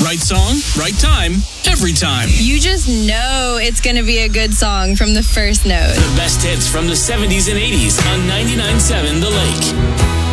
Right song, right time, every time. You just know it's going to be a good song from the first note. The best hits from the 70s and 80s on 99.7 The Lake.